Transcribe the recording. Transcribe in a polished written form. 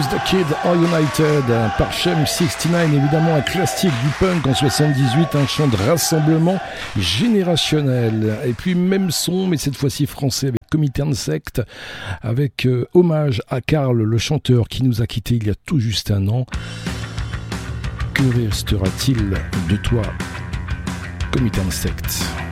the Kid Are United par Shem 69, évidemment un classique du punk en 78, un chant de rassemblement générationnel. Et puis même son, mais cette fois-ci français avec Comité Insect, avec hommage à Karl, le chanteur qui nous a quittés il y a tout juste un an. Que restera-t-il de toi, Comité Insect?